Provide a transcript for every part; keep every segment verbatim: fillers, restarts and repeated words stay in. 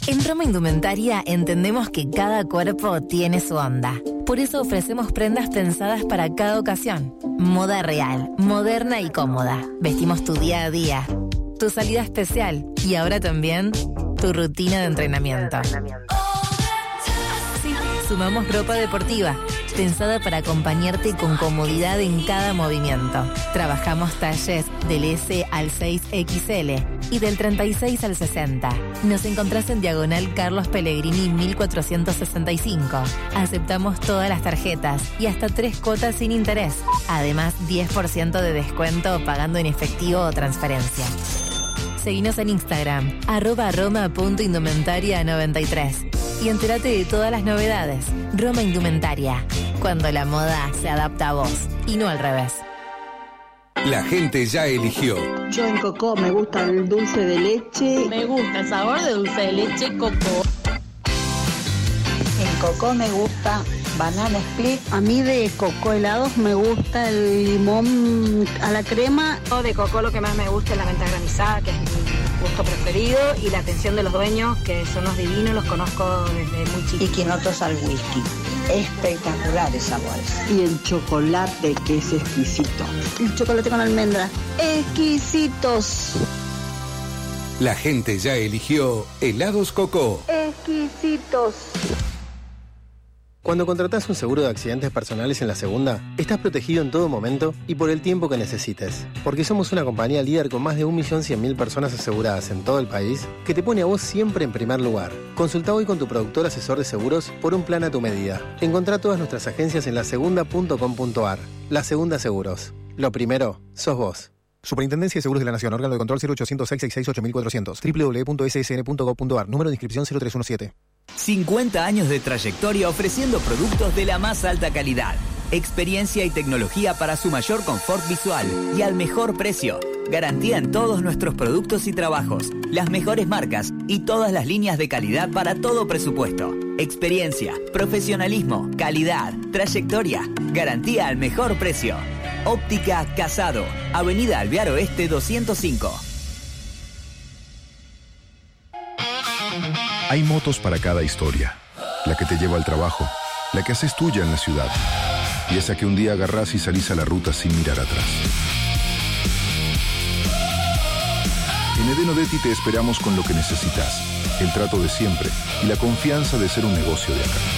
En Roma Indumentaria entendemos que cada cuerpo tiene su onda. Por eso ofrecemos prendas pensadas para cada ocasión. Moda real, moderna y cómoda. Vestimos tu día a día, tu salida especial y ahora también tu rutina de entrenamiento. Sí, sumamos ropa deportiva, pensada para acompañarte con comodidad en cada movimiento. Trabajamos talles del S al seis equis ele y del treinta y seis al sesenta. Nos encontrás en Diagonal Carlos Pellegrini mil cuatrocientos sesenta y cinco. Aceptamos todas las tarjetas y hasta tres cuotas sin interés. Además, diez por ciento de descuento pagando en efectivo o transferencia. Seguinos en Instagram, arroba roma.indumentaria noventa y tres. Y entérate de todas las novedades. Roma Indumentaria, cuando la moda se adapta a vos y no al revés. La gente ya eligió. Yo en Cocó me gusta el dulce de leche. Me gusta el sabor de dulce de leche Cocó. En Cocó me gusta banana split. A mí de Cocó helados me gusta el limón a la crema. De Cocó lo que más me gusta es la menta granizada, que es mi gusto preferido, y la atención de los dueños, que son los divinos, los conozco desde muy chiquitos. Y quinotos al whisky. Espectaculares sabores. Y el chocolate, que es exquisito. El chocolate con almendra. Exquisitos. La gente ya eligió Helados Cocó. Exquisitos. Cuando contratás un seguro de accidentes personales en La Segunda, estás protegido en todo momento y por el tiempo que necesites. Porque somos una compañía líder con más de un millón cien mil personas aseguradas en todo el país, que te pone a vos siempre en primer lugar. Consulta hoy con tu productor asesor de seguros por un plan a tu medida. Encontrá todas nuestras agencias en la segunda punto com punto a r. La Segunda Seguros. Lo primero, sos vos. Superintendencia de Seguros de la Nación. Órgano de control cero ochocientos seis, sesenta y seis, ocho mil cuatrocientos. doble u doble u doble u punto ese ese ene punto gob punto a r. Número de inscripción cero tres uno siete. cincuenta años de trayectoria ofreciendo productos de la más alta calidad. Experiencia y tecnología para su mayor confort visual y al mejor precio. Garantía en todos nuestros productos y trabajos. Las mejores marcas y todas las líneas de calidad para todo presupuesto. Experiencia, profesionalismo, calidad, trayectoria. Garantía al mejor precio. Óptica Casado. Avenida Alvear Oeste doscientos cinco. Hay motos para cada historia. La que te lleva al trabajo, la que haces tuya en la ciudad y esa que un día agarrás y salís a la ruta sin mirar atrás. En Edén Odetti te esperamos con lo que necesitas, el trato de siempre y la confianza de ser un negocio de acá.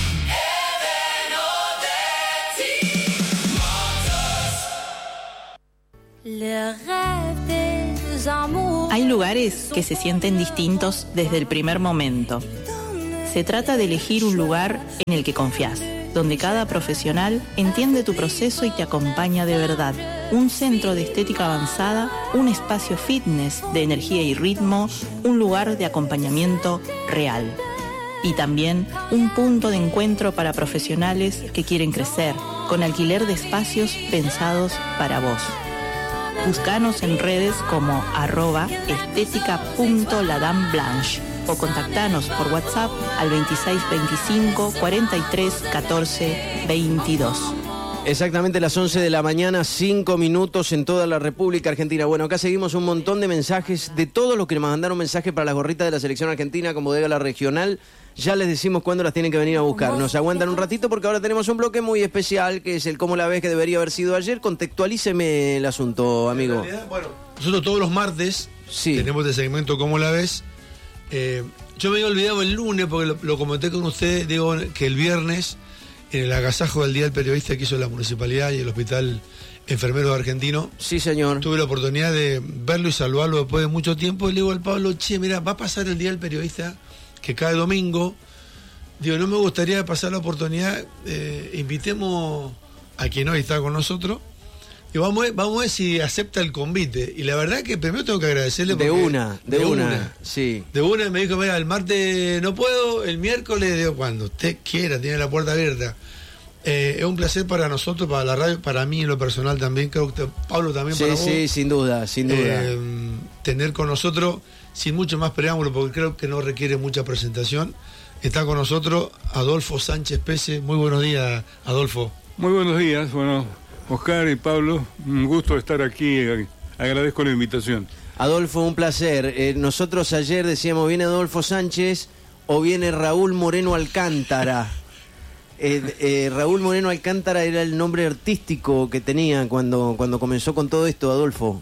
Hay lugares que se sienten distintos desde el primer momento. Se trata de elegir un lugar en el que confías, donde cada profesional entiende tu proceso y te acompaña de verdad. Un centro de estética avanzada, un espacio fitness de energía y ritmo, un lugar de acompañamiento real. Y también un punto de encuentro para profesionales que quieren crecer, con alquiler de espacios pensados para vos. Búscanos en redes como arroba estética.ladamblanche o contactanos por WhatsApp al veintiséis veinticinco cuarenta y tres catorce veintidós. Exactamente las once de la mañana, cinco minutos en toda la República Argentina. Bueno, acá seguimos un montón de mensajes de todos los que nos mandaron mensajes para las gorritas de la selección argentina como Bodega La Regional. Ya les decimos cuándo las tienen que venir a buscar. Nos aguantan un ratito porque ahora tenemos un bloque muy especial que es el cómo la ves, que debería haber sido ayer. Contextualíceme el asunto, amigo. En realidad, bueno, nosotros todos los martes sí. tenemos el segmento cómo la ves. Eh, yo me había olvidado el lunes porque lo, lo comenté con usted, digo que el viernes en el agasajo del Día del Periodista que hizo la Municipalidad y el Hospital Enfermero Argentino. Sí, señor. Tuve la oportunidad de verlo y salvarlo después de mucho tiempo. Y le digo al Pablo, che, mira, va a pasar el Día del Periodista que cae domingo. Digo, no me gustaría pasar la oportunidad, eh, invitemos a quien hoy está con nosotros. Y vamos a, ver, vamos a ver si acepta el convite. Y la verdad que primero tengo que agradecerle. De una, de, de una, una, sí. De una me dijo, mira, el martes no puedo, el miércoles, digo, cuando usted quiera, tiene la puerta abierta. Eh, es un placer para nosotros, para la radio, para mí en lo personal también, creo que Pablo también sí, para vos. Sí, sí, sin duda, sin duda. Eh, tener con nosotros, sin mucho más preámbulo, porque creo que no requiere mucha presentación, está con nosotros Adolfo Sánchez Pese. Muy buenos días, Adolfo. Muy buenos días, bueno... Oscar y Pablo, un gusto estar aquí, agradezco la invitación. Adolfo, un placer. Eh, nosotros ayer decíamos, ¿viene Adolfo Sánchez o viene Raúl Moreno Alcántara? Eh, eh, Raúl Moreno Alcántara era el nombre artístico que tenía cuando, cuando comenzó con todo esto, Adolfo.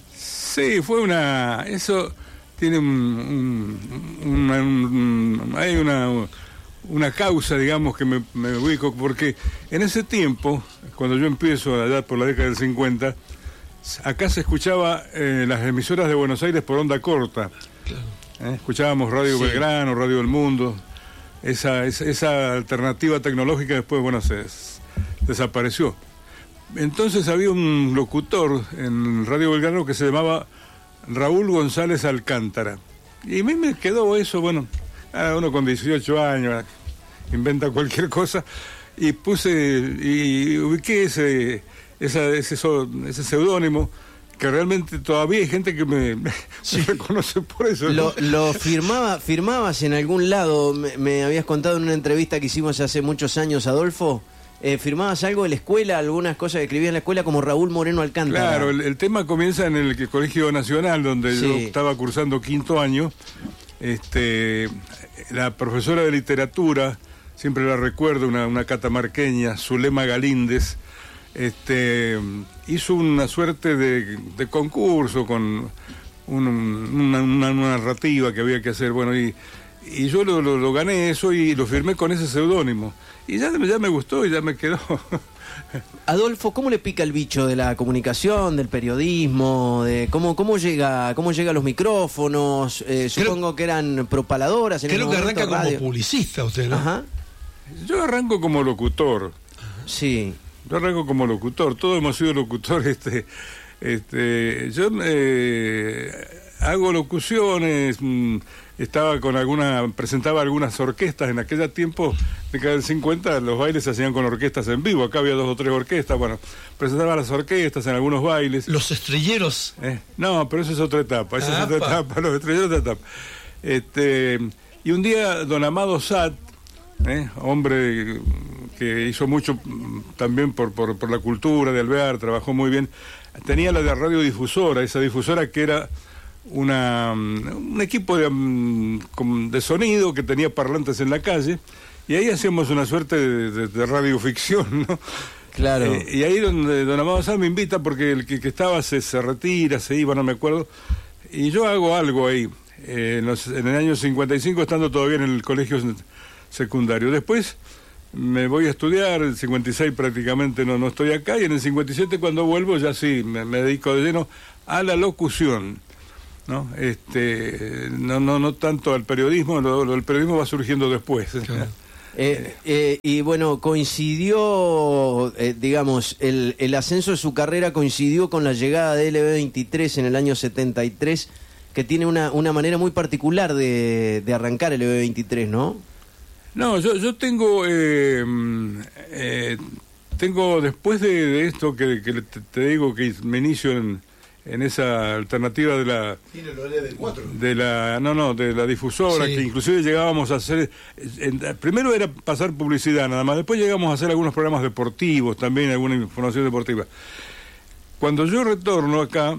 Sí, fue una... Eso tiene un... un, una, un hay una... una causa, digamos, que me, me ubico, porque en ese tiempo, cuando yo empiezo allá por la década del cincuenta, acá se escuchaba eh, las emisoras de Buenos Aires por onda corta. Claro. ¿Eh? Escuchábamos Radio sí. Belgrano, Radio del Mundo. Esa, esa, esa alternativa tecnológica después, bueno, se desapareció. Entonces había un locutor en Radio Belgrano que se llamaba Raúl González Alcántara. Y a mí me quedó eso, bueno, uno con dieciocho años inventa cualquier cosa, y puse y ubiqué ese esa, ese, ese seudónimo, que realmente todavía hay gente que me, me, sí. me reconoce por eso, ¿no? Lo, lo firmaba, firmabas en algún lado, me, me habías contado en una entrevista que hicimos hace muchos años, Adolfo, eh, firmabas algo de la escuela, algunas cosas que escribías en la escuela como Raúl Moreno Alcántara. Claro, el, el tema comienza en el Colegio Nacional, donde sí. yo estaba cursando quinto año. Este, la profesora de literatura, siempre la recuerdo, una, una catamarqueña, Zulema Galíndez, este, hizo una suerte de, de concurso con un, una, una narrativa que había que hacer, bueno, y, y yo lo, lo, lo gané eso y lo firmé con ese seudónimo, y ya, ya me gustó y ya me quedó. Adolfo, ¿cómo le pica el bicho de la comunicación, del periodismo, de cómo cómo llega cómo llega a los micrófonos? Eh, supongo creo, que eran propaladoras. En creo que arranca radio. como publicista usted, ¿no? Ajá. Yo arranco como locutor. Sí. Yo arranco como locutor. Todos hemos sido locutores. Este, este, yo eh, hago locuciones. Mmm, Estaba con alguna, presentaba algunas orquestas en aquel tiempo, década del cincuenta, los bailes se hacían con orquestas en vivo, acá había dos o tres orquestas, bueno, presentaba las orquestas en algunos bailes. ¿Los estrelleros? Eh, no, pero eso es otra etapa, esa es otra etapa, los estrelleros es otra etapa. Este, y un día don Amado Satt, eh, hombre que hizo mucho también por, por, por la cultura de Alvear, trabajó muy bien, tenía la de radiodifusora, esa difusora que era una un equipo de, de sonido que tenía parlantes en la calle, y ahí hacíamos una suerte de, de, de radioficción, ¿no? Claro. Eh, y ahí donde don Amado Sáenz me invita porque el que, que estaba se, se retira, se iba, no me acuerdo, y yo hago algo ahí, eh, en, los, en el año cincuenta y cinco, estando todavía en el colegio secundario. Después me voy a estudiar, en el cincuenta y seis prácticamente no, no estoy acá, y en el cincuenta y siete cuando vuelvo ya sí, me, me dedico de lleno a la locución. ¿No? Este, no, no, no tanto al periodismo, lo, lo, el periodismo va surgiendo después. Claro. Eh, eh, y bueno, coincidió, eh, digamos, el, el ascenso de su carrera coincidió con la llegada de L B veintitrés en el año setenta y tres, que tiene una, una manera muy particular de, de arrancar L B veintitrés, ¿no? No, yo, yo tengo, eh, eh, tengo después de, de esto que, que te, te digo que me inicio en en esa alternativa de la de la no no de la difusora, sí. Que inclusive llegábamos a hacer en, primero era pasar publicidad nada más, después llegamos a hacer algunos programas deportivos también, alguna información deportiva. Cuando yo retorno acá,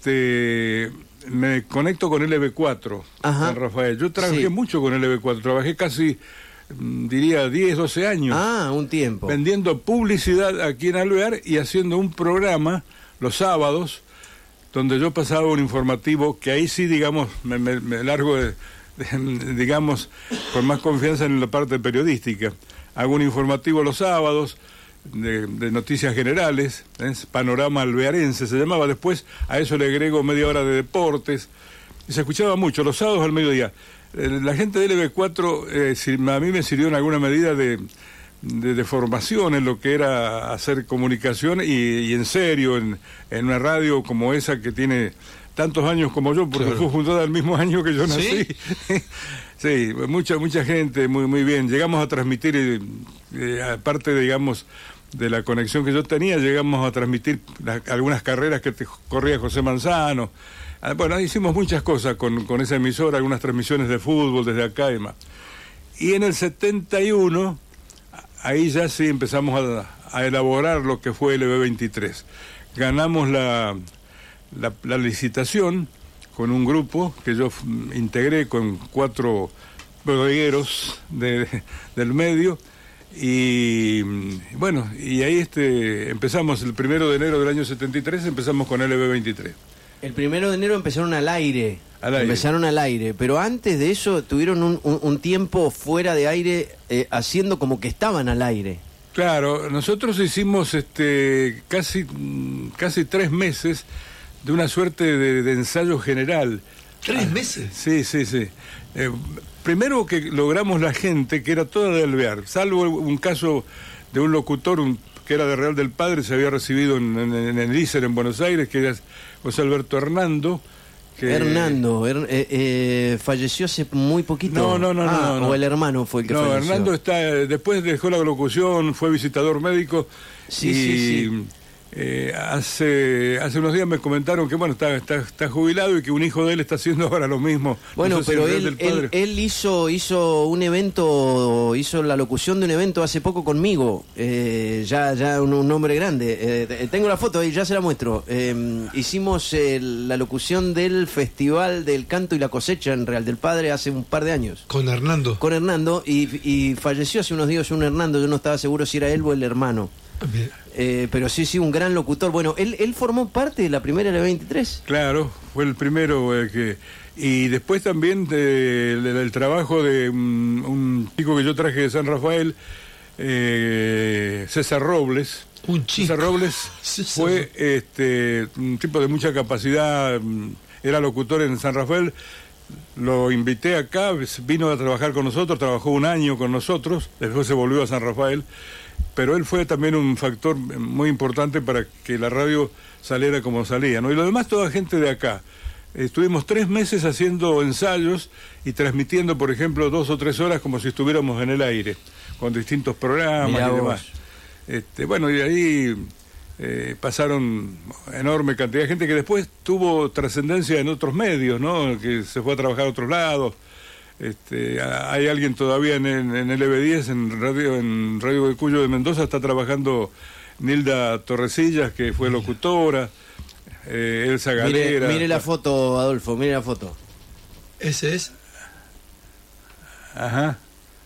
este me conecto con L B cuatro, San Rafael. Yo trabajé sí. mucho con L B cuatro, trabajé casi diría diez, doce años. Ah, un tiempo. Vendiendo publicidad aquí en Alvear y haciendo un programa los sábados donde yo pasaba un informativo que ahí sí, digamos, me, me, me largo, de, de, digamos, con más confianza en la parte periodística. Hago un informativo los sábados de, de noticias generales, ¿eh? Panorama Alvearense se llamaba. Después a eso le agrego media hora de deportes, y se escuchaba mucho, los sábados al mediodía. Eh, la gente de L B cuatro eh, a mí me sirvió en alguna medida de... De, de formación en lo que era hacer comunicación y, y en serio, en, en una radio como esa que tiene tantos años como yo, porque claro. fue fundada el mismo año que yo nací. ¿Sí? Sí, mucha mucha gente, muy muy bien. Llegamos a transmitir, eh, eh, aparte, digamos, de la conexión que yo tenía, llegamos a transmitir la, algunas carreras que te corría José Manzano. Ah, bueno, hicimos muchas cosas con, con esa emisora, algunas transmisiones de fútbol desde acá y más. Y en el setenta y uno... ahí ya sí empezamos a, a elaborar lo que fue L B veintitrés. Ganamos la, la, la licitación con un grupo que yo f- integré con cuatro bodegueros de, de- del medio, y bueno, y ahí este empezamos el primero de enero del año setenta y tres, empezamos con L B veintitrés. El primero de enero empezaron al aire. Al aire. Empezaron al aire, pero antes de eso tuvieron un, un, un tiempo fuera de aire, eh, haciendo como que estaban al aire. Claro, nosotros hicimos este casi casi tres meses de una suerte de, de ensayo general. ¿Tres meses? Sí, sí, sí. Eh, primero que logramos la gente, que era toda de Alvear, salvo un caso de un locutor un, que era de Real del Padre, se había recibido en, en, en el I S E R en Buenos Aires, que era José Alberto Hernando. Que... Hernando, her, eh, eh, falleció hace muy poquito. No, no, no, ah, no, no. O el hermano fue el que no, falleció. No, Hernando está, después dejó la locución, fue visitador médico. Sí, y, sí, sí. Eh, hace hace unos días me comentaron que bueno está, está está jubilado y que un hijo de él está haciendo ahora lo mismo. Bueno, no sé pero si él, del padre. él, él hizo hizo un evento, hizo la locución de un evento hace poco conmigo, eh, ya ya un, un hombre grande. Eh, tengo la foto ahí, ya se la muestro. Eh, hicimos eh, la locución del Festival del Canto y la Cosecha en Real del Padre hace un par de años. Con Hernando. Con Hernando, y, y falleció hace unos días un Hernando, yo no estaba seguro si era él o el hermano. Eh, pero sí, sí, un gran locutor. Bueno, él, él formó parte de la primera L B veintitrés. Claro, fue el primero eh, que... Y después también del de, de, trabajo de un, un chico que yo traje de San Rafael, eh, César Robles. Un chico. César Robles César. fue este, un tipo de mucha capacidad, era locutor en San Rafael. Lo invité acá, vino a trabajar con nosotros, trabajó un año con nosotros, después se volvió a San Rafael. Pero él fue también un factor muy importante para que la radio saliera como salía, ¿no? Y lo demás, toda gente de acá. Estuvimos tres meses haciendo ensayos y transmitiendo, por ejemplo, dos o tres horas como si estuviéramos en el aire, con distintos programas Mirá y vos. demás. Este, bueno, y ahí eh, pasaron enorme cantidad de gente que después tuvo trascendencia en otros medios, ¿no? Que se fue a trabajar a otros lados. Este, hay alguien todavía en, en, en L B diez, en radio en Radio de Cuyo de Mendoza, está trabajando Nilda Torresillas, que fue locutora, eh, Elsa Galera. Mire, mire la foto, Adolfo, mire la foto. ¿Ese es? Ajá.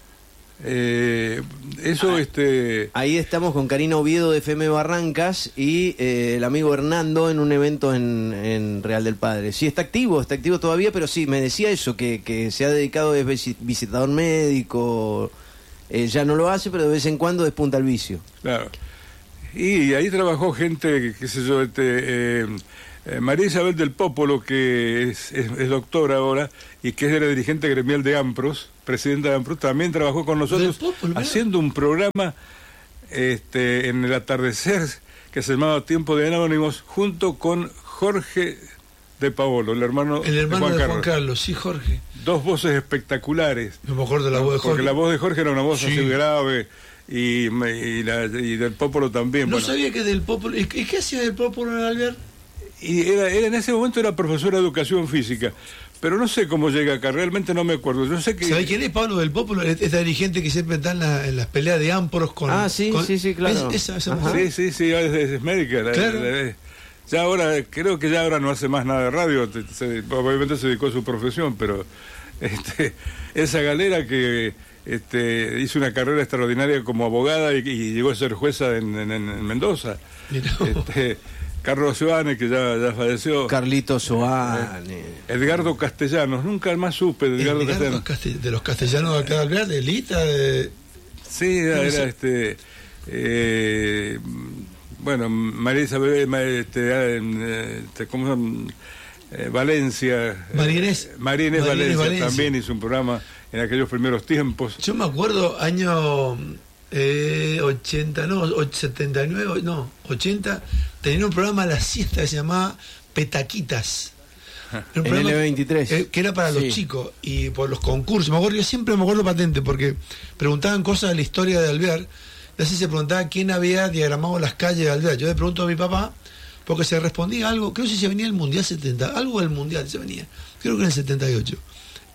Eh, eso, ah, este... Ahí estamos con Karina Oviedo de F M Barrancas y eh, el amigo Hernando en un evento en, en Real del Padre. Sí, está activo, está activo todavía, pero sí, me decía eso, que, que se ha dedicado, es visitador médico, eh, ya no lo hace, pero de vez en cuando despunta el vicio. Claro. Y ahí trabajó gente, qué sé yo, este... Eh, Eh, María Isabel del Popolo, que es, es, es doctora ahora y que era dirigente gremial de AMPROS, presidenta de AMPROS, también trabajó con nosotros Popolo, haciendo un programa este, en el atardecer que se llamaba Tiempo de Anónimos, junto con Jorge de Paolo, el hermano, el hermano de Juan, de Juan Carlos. Carlos, sí, Jorge. Dos voces espectaculares. No me acuerdo de la voz de Jorge. Porque la voz de Jorge era una voz sí. así grave. Y, y, la, y del Popolo también. No bueno. sabía que del Popolo. ¿Y qué hacía del Popolo en Alvear? Y era, era en ese momento era profesora de educación física, pero no sé cómo llega acá, realmente no me acuerdo. Yo sé que... ¿Sabés quién es Pablo del Popolo? Este dirigente que siempre está en, la, en las peleas de Ampros con... Ah, sí, con, sí, sí, claro. Es, esa, esa sí, sí, sí, es, es médica. Claro. La, la, ya ahora, creo que ya ahora no hace más nada de radio, se, obviamente se dedicó a su profesión, pero este, esa galera que este, hizo una carrera extraordinaria como abogada y, y llegó a ser jueza en, en, en Mendoza. Este, Carlos Soane, que ya, ya falleció. Carlito Soane. Eh, Edgardo Castellanos, nunca más supe de Edgardo, Edgardo Castellanos. Caste, de los castellanos de acá de Alvear, de Lita, de... Sí, era, era este... Eh, bueno, María Isabel, este, este, ¿cómo se llama? Eh, Valencia. María Inés. Eh, María Inés Valencia, Valencia también hizo un programa en aquellos primeros tiempos. Yo me acuerdo, año eh, ochenta, no, setenta y nueve, no, ochenta, tenía un programa a la siesta que se llamaba Petaquitas. En el L veintitrés. Eh, que era para sí. los chicos y por los concursos. Me acuerdo, yo siempre me acuerdo patente porque preguntaban cosas de la historia de Alvear. Y así se preguntaba quién había diagramado las calles de Alvear. Yo le pregunto a mi papá, porque se respondía algo, creo que se venía el Mundial setenta, algo del Mundial se venía, creo que en el setenta y ocho.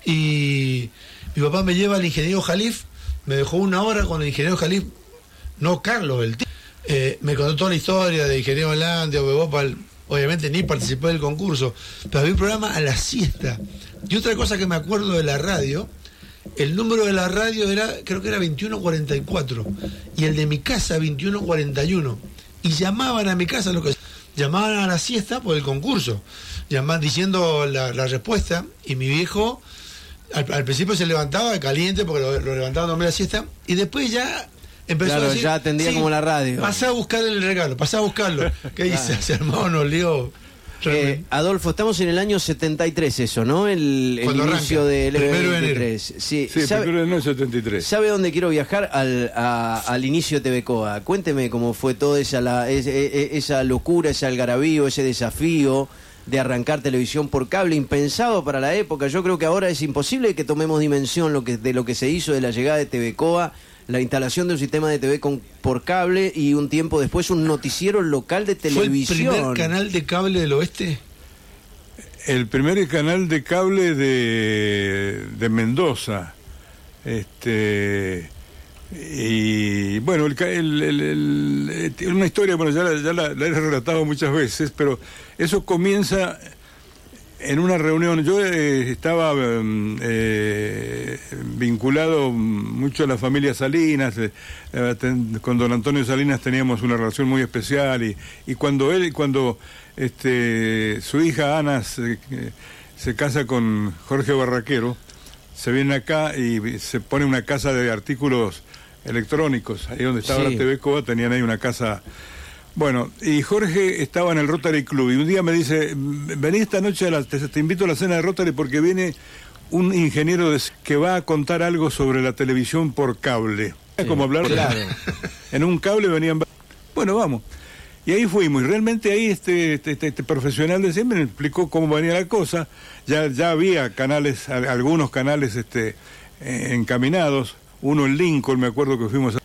Y mi papá me lleva al ingeniero Jalif, me dejó una hora con el ingeniero Jalif, no Carlos, el tío. Eh, me contó toda la historia de ingeniero Landia, Bebopal, obviamente ni participé del concurso, pero había un programa a la siesta. Y otra cosa que me acuerdo de la radio, el número de la radio era, creo que era veintiuno cuarenta y cuatro, y el de mi casa veintiuno cuarenta y uno. Y llamaban a mi casa, lo que llamaban a la siesta por el concurso, llamaban diciendo la, la respuesta, y mi viejo al, al principio se levantaba caliente porque lo, lo levantaba a dormir la siesta, y después ya empezó claro, a decir, ya atendía sí, como la radio. Pasá a buscar el regalo, pasá a buscarlo. ¿Qué dice? Claro. Se armó unos líos. Eh, Adolfo, estamos en el año setenta y tres, eso, ¿no? El, el inicio del primero de enero. Sí, Sí, ¿sabe, primero de enero del setenta y tres. ¿Sabe dónde quiero viajar? Al, a- al inicio de T V Coa. Cuénteme cómo fue toda esa, la, es- e- esa locura, ese algarabío, ese desafío de arrancar televisión por cable, impensado para la época. Yo creo que ahora es imposible que tomemos dimensión lo que, de lo que se hizo de la llegada de T V Coa, la instalación de un sistema de T V con, por cable y un tiempo después un noticiero local de televisión. ¿Fue el primer canal de cable del oeste? El primer canal de cable de, de Mendoza. Este y bueno, el, ca- el, el, el- eh, una historia, bueno, ya, la, ya la, la he relatado muchas veces, pero eso comienza en una reunión. Yo eh, estaba mm, eh, vinculado mucho a la familia Salinas, eh, eh, ten- con don Antonio Salinas teníamos una relación muy especial, y, y cuando él, cuando este su hija Ana se, eh, se casa con Jorge Barraquero, se viene acá y se pone una casa de artículos electrónicos, ahí donde estaba Sí. la T V Coa, tenían ahí una casa. Bueno, y Jorge estaba en el Rotary Club y un día me dice, vení esta noche, a la, te, te invito a la cena de Rotary porque viene un ingeniero de, que va a contar algo sobre la televisión por cable. Sí, Como hablar de- claro. en un cable venían... Bueno, vamos. Y ahí fuimos, y realmente ahí este, este, este, este profesional de siempre me explicó cómo venía la cosa. Ya, ya había canales, al- algunos canales este, eh, encaminados, uno en Lincoln, me acuerdo que fuimos a...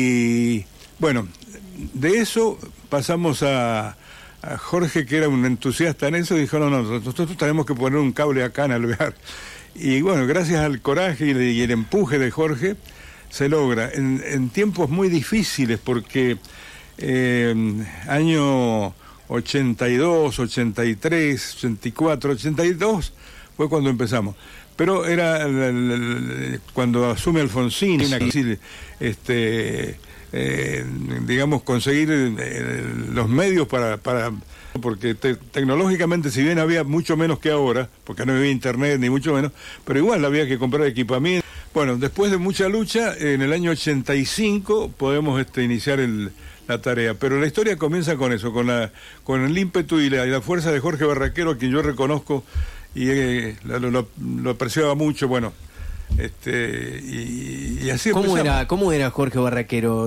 Y bueno, de eso pasamos a, a Jorge, que era un entusiasta en eso, y dijo, no, no, nosotros tenemos que poner un cable acá en Alvear. Y bueno, gracias al coraje y, y el empuje de Jorge, se logra. En, en tiempos muy difíciles, porque eh, año ochenta y dos, ochenta y tres, ochenta y cuatro, ochenta y dos fue cuando empezamos. Pero era el, el, el, cuando asume Alfonsín, una crisis, este, eh, digamos, conseguir eh, los medios para... para porque te, tecnológicamente, si bien había mucho menos que ahora, porque no había internet ni mucho menos, pero igual había que comprar equipamiento. Bueno, después de mucha lucha, en el año ochenta y cinco podemos este, iniciar el, la tarea, pero la historia comienza con eso, con la con el ímpetu y la, y la fuerza de Jorge Barraquero, a quien yo reconozco y eh, lo, lo, lo apreciaba mucho. Bueno, este y, y así ¿Cómo empezamos. era, ¿Cómo era Jorge Barraquero?